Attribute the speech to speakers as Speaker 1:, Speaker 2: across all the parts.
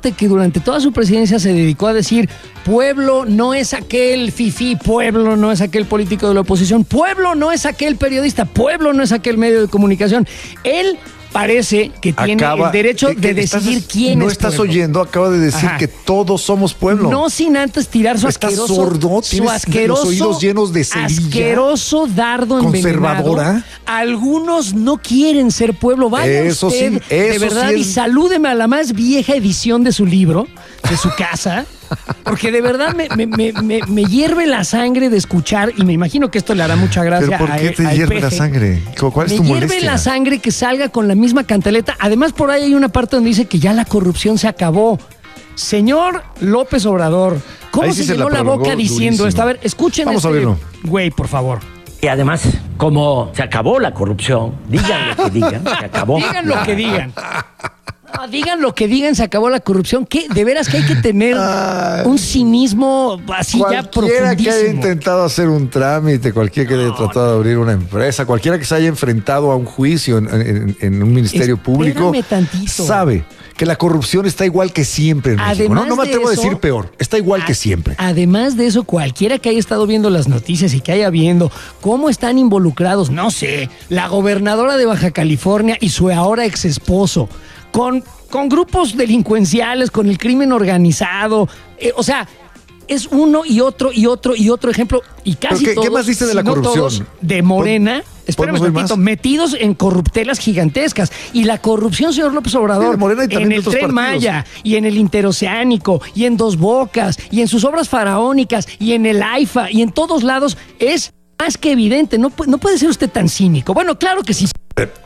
Speaker 1: parte que durante toda su presidencia se dedicó a decir: pueblo no es aquel fifí, pueblo no es aquel político de la oposición, pueblo no es aquel periodista, pueblo no es aquel medio de comunicación. Él parece que tiene el derecho de decidir quién
Speaker 2: no
Speaker 1: es
Speaker 2: estás
Speaker 1: pueblo.
Speaker 2: oyendo, acaba de decir que todos somos pueblo.
Speaker 1: No sin antes tirar su
Speaker 2: ¿Estás
Speaker 1: asqueroso,
Speaker 2: sordo?
Speaker 1: su
Speaker 2: ¿Tienes
Speaker 1: asqueroso,
Speaker 2: los oídos llenos de cerilla?
Speaker 1: Asqueroso dardo
Speaker 2: ¿Conservadora?
Speaker 1: envenenado. Algunos no quieren ser pueblo. Vaya
Speaker 2: Eso
Speaker 1: usted,
Speaker 2: sí, eso
Speaker 1: de verdad,
Speaker 2: sí
Speaker 1: y salúdeme a la más vieja edición de su libro, de su casa, porque de verdad me hierve la sangre de escuchar, y me imagino que esto le hará mucha gracia.
Speaker 2: ¿Pero por qué te
Speaker 1: al
Speaker 2: hierve la
Speaker 1: peje.
Speaker 2: sangre? ¿Cuál es tu molestia?
Speaker 1: Me hierve la sangre que salga con la misma cantaleta. Además, por ahí hay una parte donde dice que ya la corrupción se acabó. Señor López Obrador, ¿cómo
Speaker 2: sí
Speaker 1: se
Speaker 2: se
Speaker 1: llenó la boca
Speaker 2: prolongó
Speaker 1: diciendo
Speaker 2: durísimo.
Speaker 1: esto? A ver, escuchen
Speaker 2: Vamos a verlo.
Speaker 1: güey, por favor.
Speaker 3: Y además, como se acabó la corrupción, digan lo que digan, se acabó.
Speaker 1: Digan lo que digan. No, digan lo que digan, se acabó la corrupción. ¿Qué? De veras que hay que tener un cinismo así ya
Speaker 2: Cualquiera que haya
Speaker 1: profundísimo.
Speaker 2: intentado hacer un trámite, cualquiera que haya tratado de abrir una empresa, cualquiera que se haya enfrentado a un juicio en un ministerio público,
Speaker 1: tantito.
Speaker 2: sabe que la corrupción está igual que siempre en México.
Speaker 1: Además
Speaker 2: No me
Speaker 1: de
Speaker 2: atrevo a
Speaker 1: eso,
Speaker 2: decir peor, está igual que siempre.
Speaker 1: Además de eso, cualquiera que haya estado viendo las noticias y que haya viendo cómo están involucrados, no sé, la gobernadora de Baja California y su ahora ex esposo, con grupos delincuenciales, con el crimen organizado, o sea, es uno y otro y otro y otro ejemplo, y casi todos,
Speaker 2: ¿Qué más dice de la
Speaker 1: si no
Speaker 2: corrupción?
Speaker 1: todos, de Morena, espérame
Speaker 2: ¿podemos oír
Speaker 1: tantito,
Speaker 2: más?
Speaker 1: metidos en corruptelas gigantescas. Y la corrupción, señor López Obrador,
Speaker 2: Sí, de Morena y también
Speaker 1: en
Speaker 2: de
Speaker 1: el
Speaker 2: otros
Speaker 1: Tren
Speaker 2: partidos.
Speaker 1: Maya, y en el Interoceánico, y en Dos Bocas, y en sus obras faraónicas, y en el AIFA, y en todos lados, es más que evidente. No puede ser usted tan cínico. Bueno, claro que sí.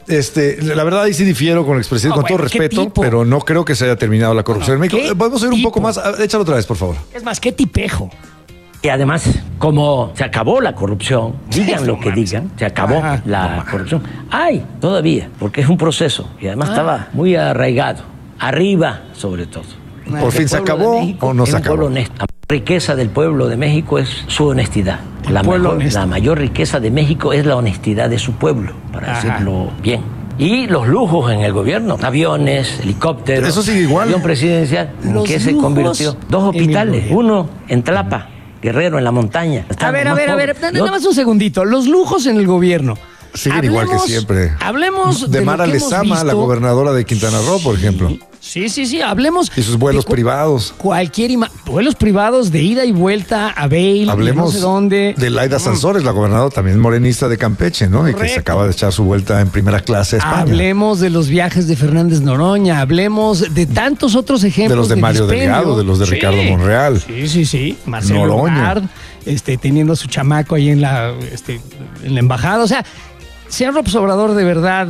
Speaker 2: La verdad ahí sí difiero con el expresidente,
Speaker 1: No,
Speaker 2: con todo
Speaker 1: bueno, ¿qué
Speaker 2: respeto,
Speaker 1: tipo?
Speaker 2: pero no creo que se haya terminado la corrupción en México.
Speaker 1: ¿qué
Speaker 2: Podemos oír un poco
Speaker 1: tipo?
Speaker 2: más. Échalo otra vez, por favor.
Speaker 1: Es más, qué tipejo.
Speaker 3: Y además, como se acabó la corrupción, digan lo que digan, se acabó
Speaker 1: Ajá.
Speaker 3: la corrupción. Hay todavía, porque es un proceso y además estaba muy arraigado, arriba sobre todo.
Speaker 2: ¿Por fin se
Speaker 3: El pueblo
Speaker 2: acabó
Speaker 3: de México
Speaker 2: o no
Speaker 3: es
Speaker 2: se
Speaker 3: un pueblo
Speaker 2: acabó?
Speaker 3: honesto. La riqueza del pueblo de México es su honestidad.
Speaker 1: pueblo honesto.
Speaker 3: La mayor riqueza de México es la honestidad de su pueblo, para
Speaker 1: Ajá.
Speaker 3: decirlo bien. Y los lujos en el gobierno, aviones, helicópteros.
Speaker 2: Eso sigue igual.
Speaker 3: Avión presidencial, ¿en
Speaker 1: Los
Speaker 3: qué se
Speaker 1: lujos
Speaker 3: convirtió? Dos
Speaker 1: en el
Speaker 3: hospitales,
Speaker 1: gobierno.
Speaker 3: uno en Tlapa, Guerrero, en la montaña.
Speaker 1: A ver, nada más un segundito. Los lujos en el gobierno.
Speaker 2: Siguen igual que siempre.
Speaker 1: Hablemos
Speaker 2: de
Speaker 1: lo
Speaker 2: Mara
Speaker 1: que hemos
Speaker 2: Lezama, la
Speaker 1: visto.
Speaker 2: gobernadora de Quintana Roo, por ejemplo.
Speaker 1: Sí, hablemos.
Speaker 2: Y sus vuelos
Speaker 1: de
Speaker 2: privados.
Speaker 1: vuelos privados de ida y vuelta a Bale,
Speaker 2: Hablemos
Speaker 1: no sé dónde.
Speaker 2: de Laida Sansores, la gobernadora también morenista de Campeche, ¿no? Y que se
Speaker 1: Correcto.
Speaker 2: acaba de echar su vuelta en primera clase a España.
Speaker 1: Hablemos de los viajes de Fernández Noroña, hablemos de tantos otros ejemplos.
Speaker 2: De los de Mario
Speaker 1: dispendio.
Speaker 2: Delgado, de los de Ricardo Monreal.
Speaker 1: Sí. Marcelo
Speaker 2: Noroña.
Speaker 1: Ebrard, teniendo a su chamaco ahí en la embajada. O sea, señor López Obrador, de verdad,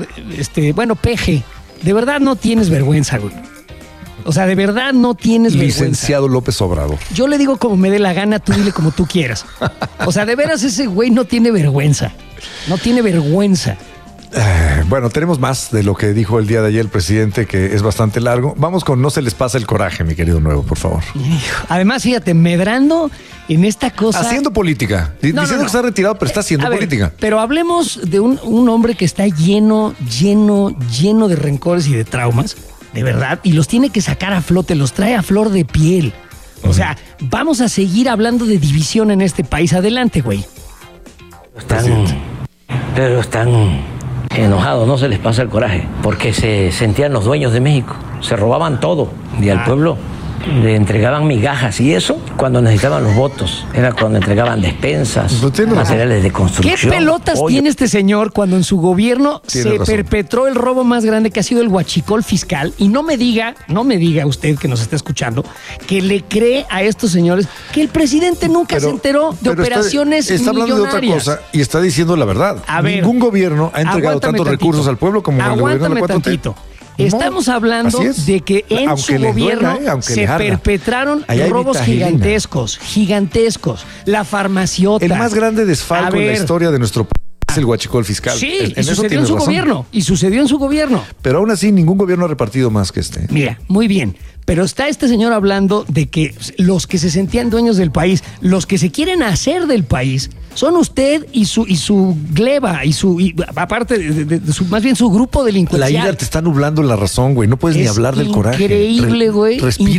Speaker 1: peje, de verdad no tienes vergüenza, güey. O sea, de verdad no tienes vergüenza.
Speaker 2: Licenciado López Obrador.
Speaker 1: Yo le digo como me dé la gana, tú dile como tú quieras. O sea, de veras ese güey no tiene vergüenza. No tiene vergüenza.
Speaker 2: Bueno, tenemos más de lo que dijo el día de ayer el presidente, que es bastante largo. Vamos con No se les pasa el coraje, mi querido Nuevo, por favor.
Speaker 1: Además, fíjate, medrando en esta cosa.
Speaker 2: Haciendo política. Diciendo que está retirado, pero está haciendo
Speaker 1: A ver,
Speaker 2: política.
Speaker 1: Pero hablemos de un hombre que está lleno de rencores y de traumas, de verdad, y los tiene que sacar a flote, los trae a flor de piel. O sea, vamos a seguir hablando de división en este país. Adelante, güey.
Speaker 3: Pero están enojados, no se les pasa el coraje, porque se sentían los dueños de México, se robaban todo y al pueblo le entregaban migajas, y eso cuando necesitaban los votos, era cuando entregaban despensas,
Speaker 2: No tiene razón.
Speaker 3: materiales de
Speaker 1: ¿Qué
Speaker 3: construcción.
Speaker 1: pelotas
Speaker 3: apoyo.
Speaker 1: tiene este señor cuando en su gobierno
Speaker 2: Tiene
Speaker 1: se
Speaker 2: razón.
Speaker 1: perpetró el robo más grande que ha sido el huachicol fiscal? Y no me diga usted que nos está escuchando, que le cree a estos señores que el presidente nunca se enteró de
Speaker 2: pero
Speaker 1: operaciones
Speaker 2: está hablando de otra
Speaker 1: millonarias.
Speaker 2: cosa y está diciendo la verdad.
Speaker 1: A ver,
Speaker 2: Ningún gobierno ha entregado
Speaker 1: aguántame
Speaker 2: tantos
Speaker 1: tantito.
Speaker 2: recursos al pueblo como el gobierno de la
Speaker 1: Aguántame
Speaker 2: 4T.
Speaker 1: tantito.
Speaker 2: No,
Speaker 1: Estamos hablando
Speaker 2: así es.
Speaker 1: de que en
Speaker 2: Aunque
Speaker 1: su
Speaker 2: les
Speaker 1: gobierno
Speaker 2: duela, aunque
Speaker 1: se
Speaker 2: les arda.
Speaker 1: perpetraron
Speaker 2: Ahí hay
Speaker 1: robos
Speaker 2: vitagilina.
Speaker 1: gigantescos. La farmaciota.
Speaker 2: El más grande desfalco en la historia de nuestro país es el huachicol fiscal.
Speaker 1: Sí,
Speaker 2: En
Speaker 1: y
Speaker 2: eso
Speaker 1: sucedió en
Speaker 2: tienes
Speaker 1: su
Speaker 2: razón.
Speaker 1: gobierno. Y sucedió en su gobierno.
Speaker 2: Pero aún así, ningún gobierno ha repartido más que este.
Speaker 1: Mira, muy bien. Pero está este señor hablando de que los que se sentían dueños del país, los que se quieren hacer del país, son usted y su gleba, aparte de su, más bien su grupo
Speaker 2: La
Speaker 1: delincuencial.
Speaker 2: ira te está nublando la razón, güey. No puedes ni
Speaker 1: Es
Speaker 2: hablar del coraje.
Speaker 1: increíble, güey.
Speaker 2: Respira.